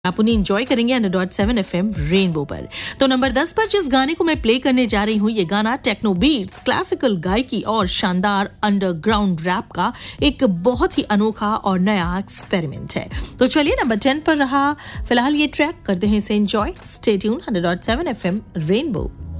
आप उन्हें एंजॉय करेंगे 100.7 FM रेनबो पर। तो नंबर 10 पर जिस गाने को मैं प्ले करने जा रही हूँ, ये गाना टेक्नो बीट्स, क्लासिकल गायकी और शानदार अंडरग्राउंड रैप का एक बहुत ही अनोखा और नया एक्सपेरिमेंट है। तो चलिए नंबर 10 पर रहा फिलहाल ये ट्रैक, करते हैं इसे enjoy. Stay tune 100.7 FM rainbow.